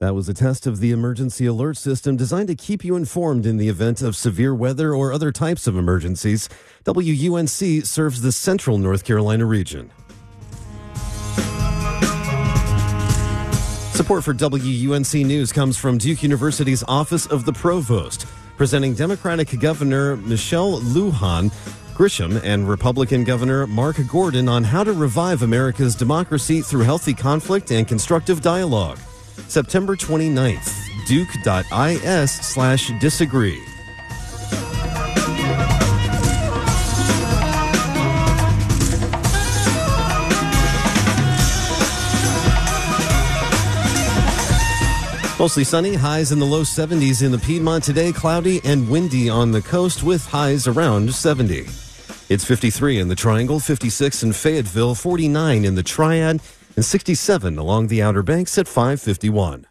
That was a test of the emergency alert system designed to keep you informed in the event of severe weather or other types of emergencies. WUNC serves the central North Carolina region. Support for WUNC News comes from Duke University's Office of the Provost, presenting Democratic Governor Michelle Lujan Grisham and Republican Governor Mark Gordon on how to revive America's democracy through healthy conflict and constructive dialogue. September 29th, duke.is/disagree. Mostly sunny, highs in the low 70s in the Piedmont today, cloudy and windy on the coast with highs around 70. It's 53 in the Triangle, 56 in Fayetteville, 49 in the Triad, and 67 along the Outer Banks at 551.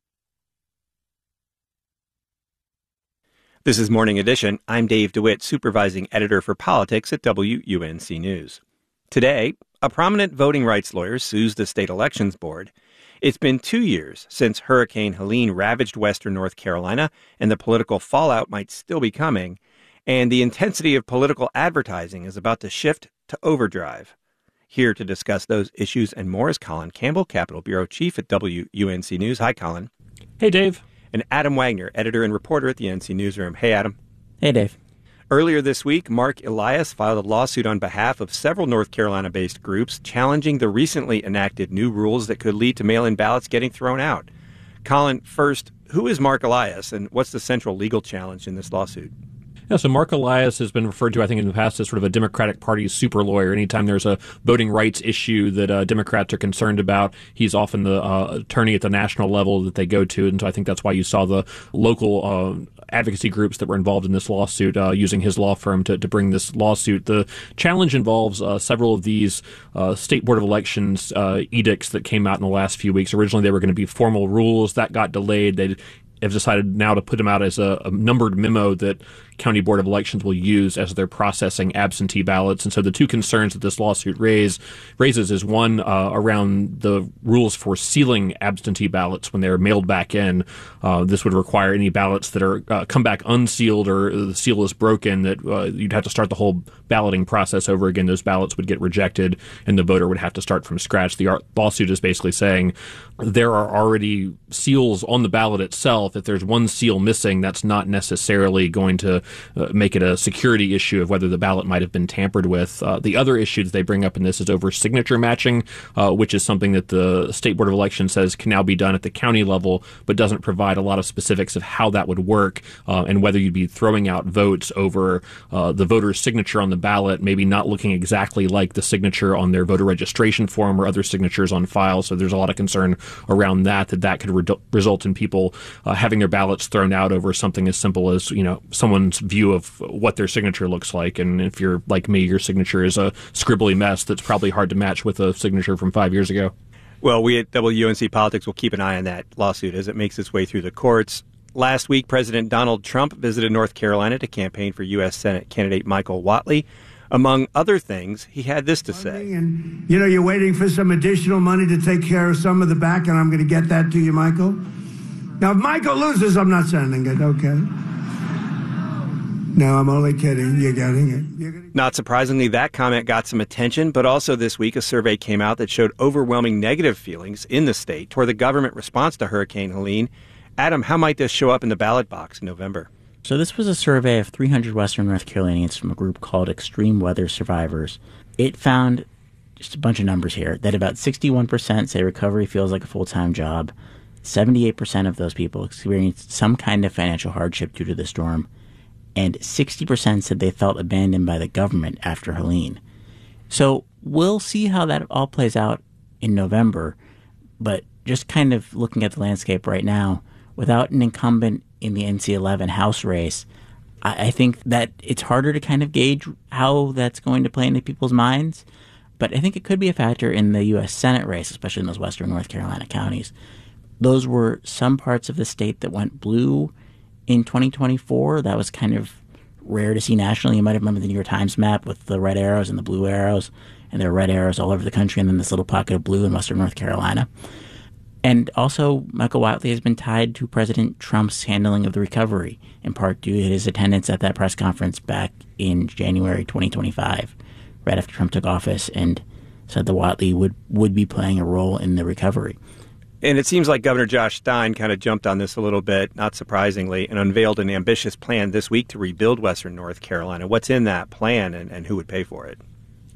This is Morning Edition. I'm Dave DeWitt, supervising editor for politics at WUNC News. Today, a prominent voting rights lawyer sues the state elections board. It's been 2 years since Hurricane Helene ravaged western North Carolina, and the political fallout might still be coming. And the intensity of political advertising is about to shift to overdrive. Here to discuss those issues and more is Colin Campbell, Capitol Bureau Chief at WUNC News. Hi, Colin. Hey, Dave. And Adam Wagner, editor and reporter at the NC Newsroom. Hey, Adam. Hey, Dave. Earlier this week, Mark Elias filed a lawsuit on behalf of several North Carolina-based groups challenging the recently enacted new rules that could lead to mail-in ballots getting thrown out. Colin, first, who is Mark Elias, and what's the central legal challenge in this lawsuit? Yeah, so Mark Elias has been referred to, I think, in the past as sort of a Democratic Party super lawyer. Anytime there's a voting rights issue that Democrats are concerned about, he's often the attorney at the national level that they go to. And so I think that's why you saw the local advocacy groups that were involved in this lawsuit using his law firm to bring this lawsuit. The challenge involves several of these State Board of Elections edicts that came out in the last few weeks. Originally, they were going to be formal rules. That got delayed. They have decided now to put them out as a numbered memo that County Board of Elections will use as they're processing absentee ballots. And so the two concerns that this lawsuit raises is one around the rules for sealing absentee ballots when they're mailed back in. This would require any ballots that are come back unsealed or the seal is broken that you'd have to start the whole balloting process over again. Those ballots would get rejected and the voter would have to start from scratch. The lawsuit is basically saying there are already seals on the ballot itself. If there's one seal missing, that's not necessarily going to make it a security issue of whether the ballot might have been tampered with. The other issue that they bring up in this is over signature matching, which is something that the State Board of Elections says can now be done at the county level, but doesn't provide a lot of specifics of how that would work and whether you'd be throwing out votes over the voter's signature on the ballot, maybe not looking exactly like the signature on their voter registration form or other signatures on file. So there's a lot of concern around that could result in people having their ballots thrown out over something as simple as, someone's view of what their signature looks like. And if you're like me, your signature is a scribbly mess that's probably hard to match with a signature from 5 years ago. Well, we at WUNC Politics will keep an eye on that lawsuit as it makes its way through the courts. Last week, President Donald Trump visited North Carolina to campaign for U.S. Senate candidate Michael Whatley. Among other things, he had this to say. And, you're waiting for some additional money to take care of some of the back, and I'm going to get that to you, Michael. Now, if Michael loses, I'm not sending it, okay? No, I'm only kidding. You're getting it. Not surprisingly, that comment got some attention, but also this week a survey came out that showed overwhelming negative feelings in the state toward the government response to Hurricane Helene. Adam, how might this show up in the ballot box in November? So this was a survey of 300 Western North Carolinians from a group called Extreme Weather Survivors. It found, just a bunch of numbers here, that about 61% say recovery feels like a full-time job. 78% of those people experienced some kind of financial hardship due to the storm. And 60% said they felt abandoned by the government after Helene. So we'll see how that all plays out in November. But just kind of looking at the landscape right now, without an incumbent in the NC-11 House race, I think that it's harder to kind of gauge how that's going to play into people's minds. But I think it could be a factor in the U.S. Senate race, especially in those western North Carolina counties. Those were some parts of the state that went blue in 2024. That was kind of rare to see nationally. You might remember the New York Times map with the red arrows and the blue arrows, and there are red arrows all over the country, and then this little pocket of blue in western North Carolina. And also, Michael Whatley has been tied to President Trump's handling of the recovery, in part due to his attendance at that press conference back in January 2025, right after Trump took office, and said that Whatley would be playing a role in the recovery. And it seems like Governor Josh Stein kind of jumped on this a little bit, not surprisingly, and unveiled an ambitious plan this week to rebuild Western North Carolina. What's in that plan, and who would pay for it?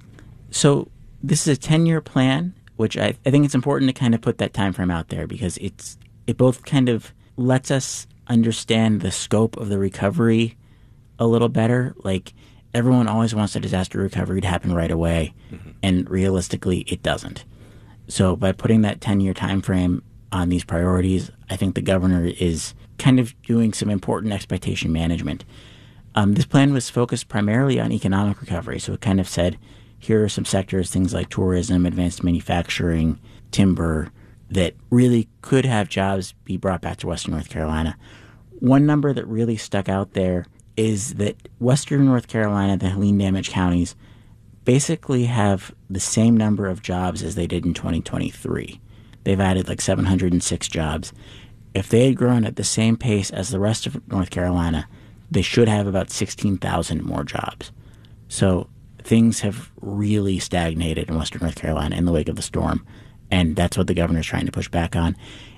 So this is a 10-year plan, which I think it's important to kind of put that time frame out there because it both kind of lets us understand the scope of the recovery a little better. Like, everyone always wants a disaster recovery to happen right away, and realistically, it doesn't. So by putting that 10-year time frame on these priorities, I think the governor is kind of doing some important expectation management. This plan was focused primarily on economic recovery, so it kind of said, here are some sectors, things like tourism, advanced manufacturing, timber, that really could have jobs be brought back to Western North Carolina. One number that really stuck out there is that Western North Carolina, the Helene-damaged counties, basically have the same number of jobs as they did in 2023. They've added like 706 jobs. If they had grown at the same pace as the rest of North Carolina, they should have about 16,000 more jobs. So things have really stagnated in Western North Carolina in the wake of the storm, and that's what the governor's trying to push back on.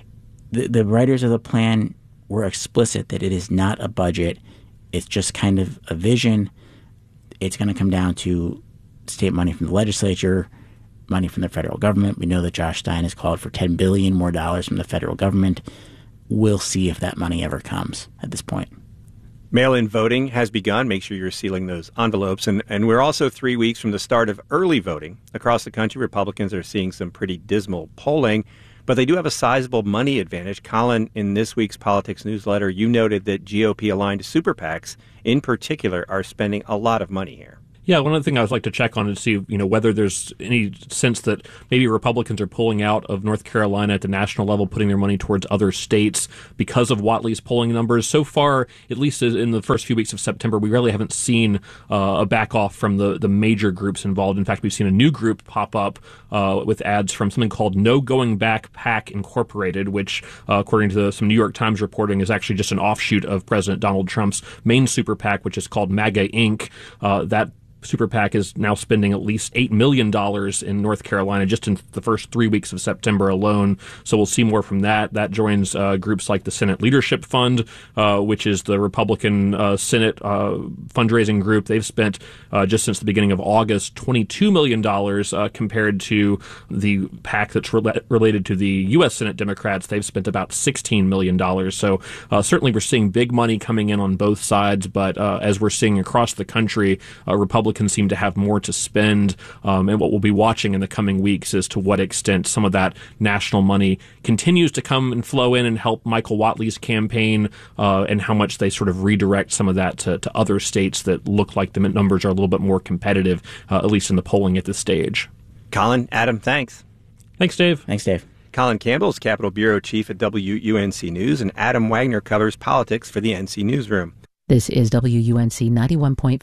The writers of the plan were explicit that it is not a budget. It's just kind of a vision. It's going to come down to state money from the legislature, money from the federal government. We know that Josh Stein has called for $10 billion more from the federal government. We'll see if that money ever comes at this point. Mail-in voting has begun. Make sure you're sealing those envelopes. And we're also 3 weeks from the start of early voting. Across the country, Republicans are seeing some pretty dismal polling, but they do have a sizable money advantage. Colin, in this week's Politics newsletter, you noted that GOP-aligned super PACs, in particular, are spending a lot of money here. Yeah, one of the things I would like to check on is see, whether there's any sense that maybe Republicans are pulling out of North Carolina at the national level, putting their money towards other states because of Whatley's polling numbers. So far, at least in the first few weeks of September, we really haven't seen a back off from the major groups involved. In fact, we've seen a new group pop up with ads from something called No Going Back PAC Incorporated, which, according to some New York Times reporting, is actually just an offshoot of President Donald Trump's main super PAC, which is called MAGA Inc. That super PAC is now spending at least $8 million in North Carolina just in the first 3 weeks of September alone. So we'll see more from that. That joins groups like the Senate Leadership Fund, which is the Republican Senate fundraising group. They've spent just since the beginning of August $22 million compared to the PAC that's related to the U.S. Senate Democrats. They've spent about $16 million. So certainly we're seeing big money coming in on both sides, but as we're seeing across the country, Republicans seem to have more to spend, and what we'll be watching in the coming weeks is to what extent some of that national money continues to come and flow in and help Michael Whatley's campaign, and how much they sort of redirect some of that to other states that look like the numbers are a little bit more competitive, at least in the polling at this stage. Colin, Adam, thanks. Thanks, Dave. Thanks, Dave. Colin Campbell is Capitol Bureau Chief at WUNC News, and Adam Wagner covers politics for the NC Newsroom. This is WUNC 91.5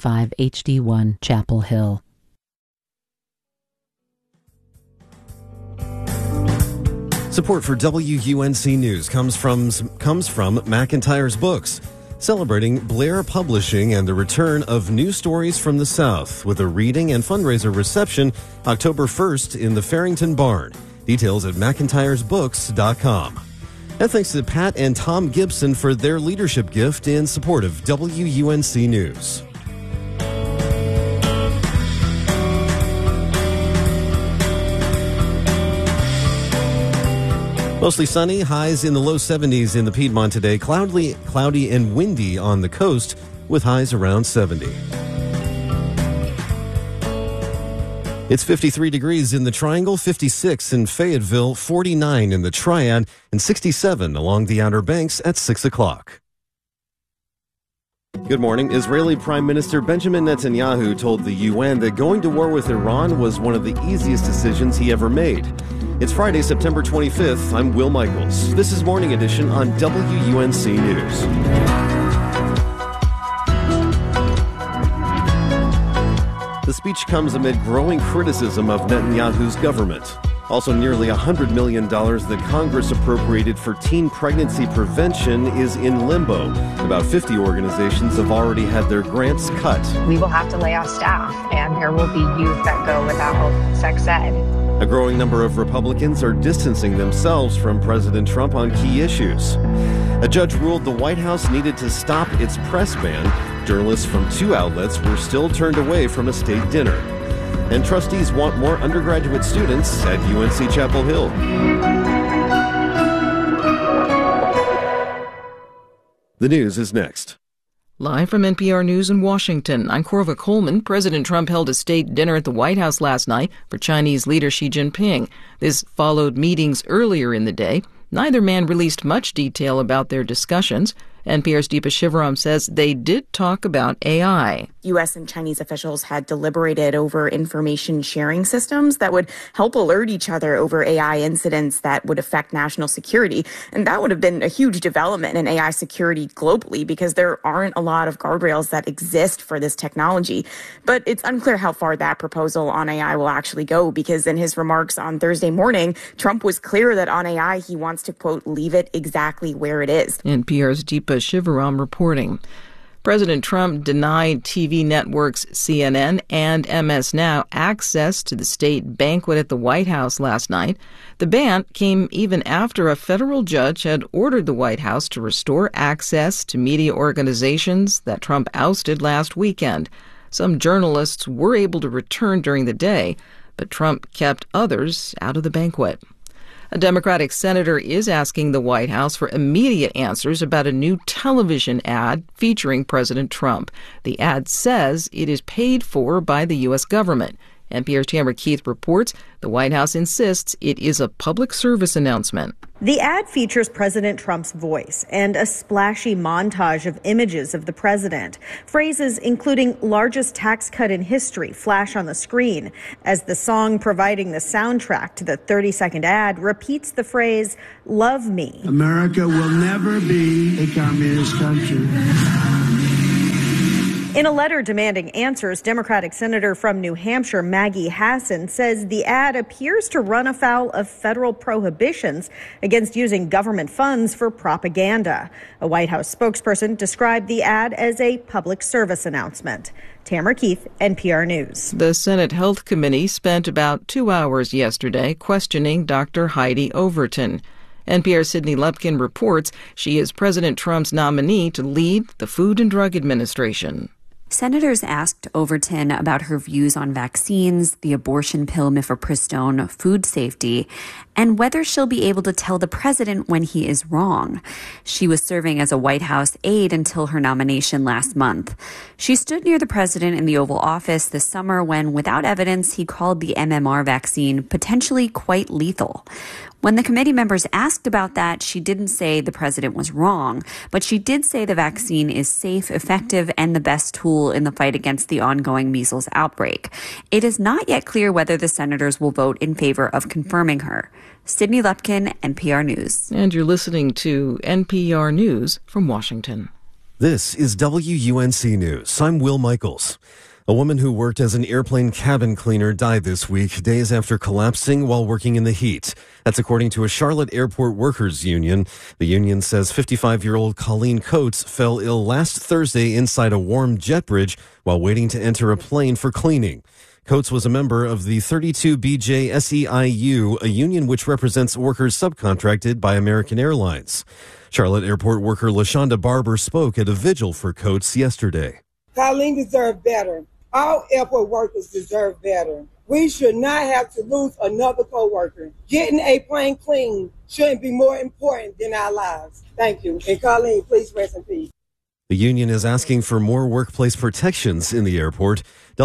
HD1 Chapel Hill. Support for WUNC News comes from McIntyre's Books, celebrating Blair Publishing and the return of new stories from the South with a reading and fundraiser reception October 1st in the Farrington Barn. Details at McIntyresBooks.com. And thanks to Pat and Tom Gibson for their leadership gift in support of WUNC News. Mostly sunny, highs in the low 70s in the Piedmont today. Cloudy and windy on the coast with highs around 70. It's 53 degrees in the Triangle, 56 in Fayetteville, 49 in the Triad, and 67 along the Outer Banks at 6 o'clock. Good morning. Israeli Prime Minister Benjamin Netanyahu told the UN that going to war with Iran was one of the easiest decisions he ever made. It's Friday, September 25th. I'm Will Michaels. This is Morning Edition on WUNC News. The speech comes amid growing criticism of Netanyahu's government. Also, nearly $100 million that Congress appropriated for teen pregnancy prevention is in limbo. About 50 organizations have already had their grants cut. We will have to lay off staff, and there will be youth that go without sex ed. A growing number of Republicans are distancing themselves from President Trump on key issues. A judge ruled the White House needed to stop its press ban. Journalists from 2 outlets were still turned away from a state dinner. And trustees want more undergraduate students at UNC Chapel Hill. The news is next. Live from NPR News in Washington, I'm Corva Coleman. President Trump held a state dinner at the White House last night for Chinese leader Xi Jinping. This followed meetings earlier in the day. Neither man released much detail about their discussions. NPR's Deepa Shivaram says they did talk about AI. U.S. and Chinese officials had deliberated over information sharing systems that would help alert each other over AI incidents that would affect national security. And that would have been a huge development in AI security globally because there aren't a lot of guardrails that exist for this technology. But it's unclear how far that proposal on AI will actually go because in his remarks on Thursday morning, Trump was clear that on AI, he wants to, quote, leave it exactly where it is. NPR's Deepa Shivaram reporting. President Trump denied TV networks CNN and MS Now access to the state banquet at the White House last night. The ban came even after a federal judge had ordered the White House to restore access to media organizations that Trump ousted last weekend. Some journalists were able to return during the day, but Trump kept others out of the banquet. A Democratic senator is asking the White House for immediate answers about a new television ad featuring President Trump. The ad says it is paid for by the U.S. government. NPR's Tamara Keith reports the White House insists it is a public service announcement. The ad features President Trump's voice and a splashy montage of images of the president. Phrases including largest tax cut in history flash on the screen as the song providing the soundtrack to the 30-second ad repeats the phrase, "Love me." America will never be a communist country. In a letter demanding answers, Democratic Senator from New Hampshire Maggie Hassan says the ad appears to run afoul of federal prohibitions against using government funds for propaganda. A White House spokesperson described the ad as a public service announcement. Tamara Keith, NPR News. The Senate Health Committee spent about 2 hours yesterday questioning Dr. Heidi Overton. NPR's Sydney Lupkin reports she is President Trump's nominee to lead the Food and Drug Administration. Senators asked Overton about her views on vaccines, the abortion pill mifepristone, food safety, and whether she'll be able to tell the president when he is wrong. She was serving as a White House aide until her nomination last month. She stood near the president in the Oval Office this summer when, without evidence, he called the MMR vaccine potentially quite lethal. When the committee members asked about that, she didn't say the president was wrong, but she did say the vaccine is safe, effective, and the best tool in the fight against the ongoing measles outbreak. It is not yet clear whether the senators will vote in favor of confirming her. Sydney Lupkin, NPR News. And you're listening to NPR News from Washington. This is WUNC News. I'm Will Michaels. A woman who worked as an airplane cabin cleaner died this week, days after collapsing while working in the heat. That's according to a Charlotte Airport Workers Union. The union says 55-year-old Colleen Coates fell ill last Thursday inside a warm jet bridge while waiting to enter a plane for cleaning. Coates was a member of the 32BJ SEIU, a union which represents workers subcontracted by American Airlines. Charlotte Airport worker LaShonda Barber spoke at a vigil for Coates yesterday. Colleen deserved better. All airport workers deserve better. We should not have to lose another coworker. Getting a plane clean shouldn't be more important than our lives. Thank you. And Colleen, please rest in peace. The union is asking for more workplace protections in the airport.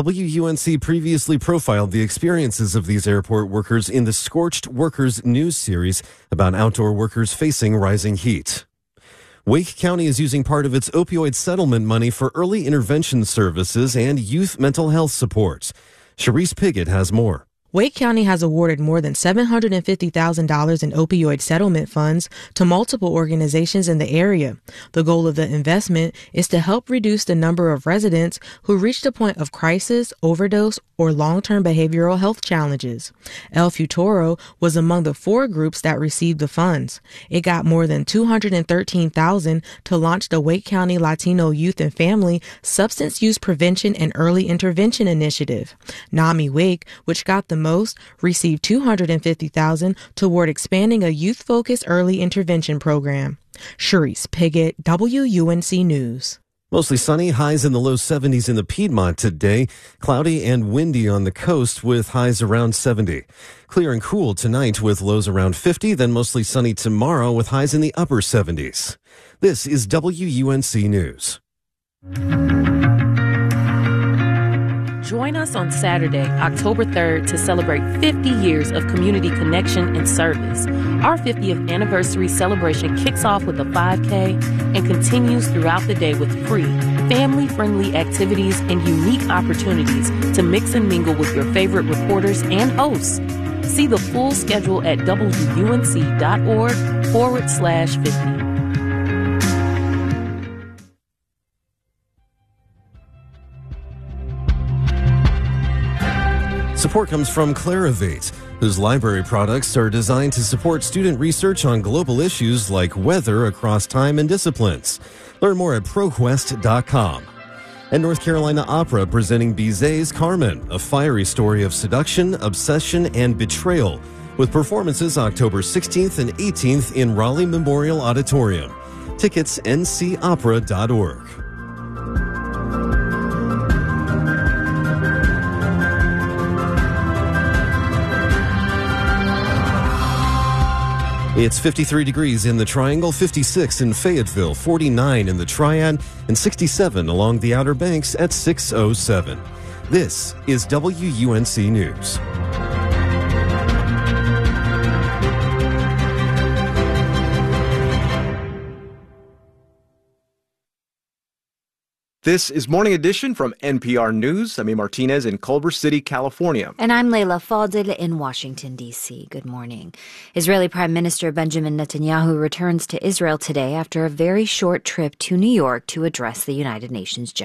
WUNC previously profiled the experiences of these airport workers in the Scorched Workers news series about outdoor workers facing rising heat. Wake County is using part of its opioid settlement money for early intervention services and youth mental health supports. Sharice Piggott has more. Wake County has awarded more than $750,000 in opioid settlement funds to multiple organizations in the area. The goal of the investment is to help reduce the number of residents who reach a point of crisis, overdose, or long-term behavioral health challenges. El Futuro was among the 4 groups that received the funds. It got more than $213,000 to launch the Wake County Latino Youth and Family Substance Use Prevention and Early Intervention Initiative. NAMI Wake, which got the most, received $250,000 toward expanding a youth-focused early intervention program. Sharice Piggott, WUNC News. Mostly sunny, highs in the low 70s in the Piedmont today. Cloudy and windy on the coast with highs around 70. Clear and cool tonight with lows around 50, then mostly sunny tomorrow with highs in the upper 70s. This is WUNC News. Join us on Saturday, October 3rd, to celebrate 50 years of community connection and service. Our 50th anniversary celebration kicks off with a 5K and continues throughout the day with free, family-friendly activities and unique opportunities to mix and mingle with your favorite reporters and hosts. See the full schedule at WUNC.org/50. Support comes from Clarivate, whose library products are designed to support student research on global issues like weather across time and disciplines. Learn more at ProQuest.com. And North Carolina Opera presenting Bizet's Carmen, a fiery story of seduction, obsession, and betrayal, with performances October 16th and 18th in Raleigh Memorial Auditorium. Tickets ncopera.org. It's 53 degrees in the Triangle, 56 in Fayetteville, 49 in the Triad, and 67 along the Outer Banks at 6:07. This is WUNC News. This is Morning Edition from NPR News. I'm A. Martinez in Culver City, California. And I'm Leila Fadel in Washington, D.C. Good morning. Israeli Prime Minister Benjamin Netanyahu returns to Israel today after a very short trip to New York to address the United Nations General